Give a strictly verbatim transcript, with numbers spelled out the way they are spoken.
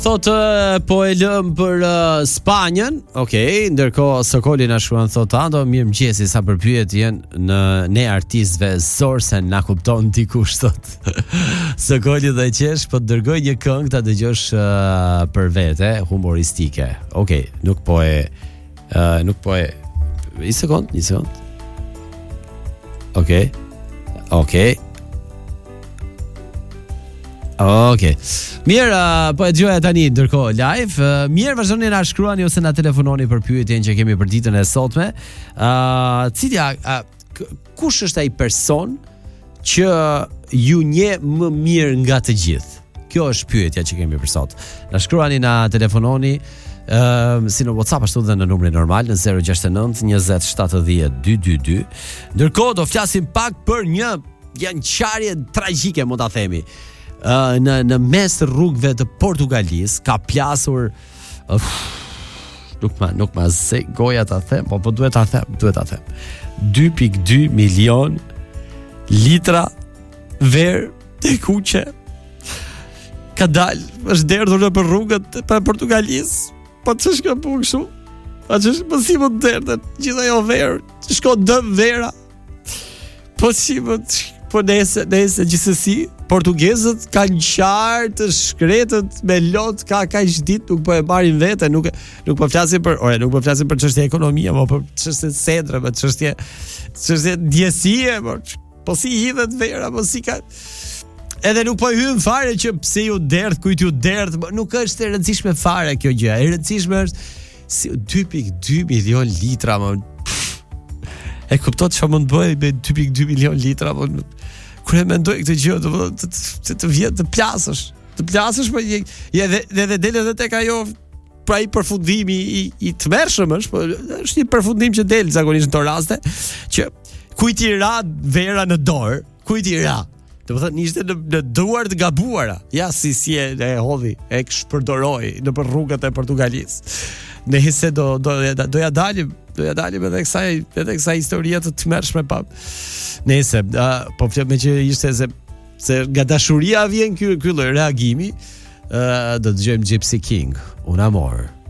Thotë po e lëm për uh, Spanjën. Okej, okay, ndërkohë Sokoli na shkruan thotë Ando, mirëmëngjesi, sa për pyetjen në ne artistëve zor se na kupton dikush thotë. Sokoli dhe qesh, po të dërgoj një këngë ta dëgjosh uh, për vete, humoristike. Okej, okay, nuk po e uh, nuk po e një sekond, një sekond. Okej. Okay. Okej. Okay. Okej. Okay. Mirë, uh, po e dëgjoja tani ndërkohë live. Uh, mirë, vazhdoni na shkruani ose na telefononi për pyetjen që kemi për ditën e sotme. Uh, cili uh, kush është ai person që ju njeh më mirë nga të gjithë? Kjo është pyetja që kemi për sot. Na shkruani, na telefononi uh, si në WhatsApp ashtu dhe në numrin normal në zero gjasht e nënt njëzet shtatëdhjetë dy dy dy. Ndërkohë do flasim pak për një ngjarje tragjike, mund ta themi. Uh, në në mes rrugëve të Portugalisë ka plasur uh, nuk ma nuk ma se goja ta them, po po duhet ta them, duhet ta them. dy pikë dy milion litra verë të kuqe ka dalë, është derdhur nëpër rrugët e Portugalisë. Po ç'është kjo punë kështu? A ç'është po si mund të derdhet gjithë ajo verë? Shkon dëm vera. Po si mund po nëse nëse gjithsesi portugezët kanë qartë të shkretët me lot ka kaq ditë nuk po e marrin vete, nuk nuk po flasim për, ore, nuk po flasim për çështje ekonomie, po për çështje centre, për çështje çështje ndjesie, po po si hidhet vera, po si ka edhe nuk po hyn fare që pse ju derdh, kujt ju derdh, nuk është e rëndësishme fare kjo gjë. E rëndësishme është si dy pikë dy milion litra, më e kupton çfarë mund bëj me dy pikë dy milion litra, po kur e mendoj këtë gjë, do të të, të vjet të plasësh, të plasësh, po je edhe edhe del edhe tek ajo pra i përfundimi i i tmerrshëm është, po është një përfundim që del zakonisht në to raste, që kujt i ra vera në dorë, kujt i ra. Do të thotë ishte në, në duar të gabuara. Ja si si e, e hodhi, e shpërdoroi nëpër rrugët e Portugalisë. Nëse do do do ja dalim, do ja dalim edhe kësaj edhe kësaj historie të tmerrshme pa. Nëse uh, po flet me që ishte se se nga dashuria vjen ky ky lloj reagimi, uh, do të dëgjojmë Gypsy King, Un amor.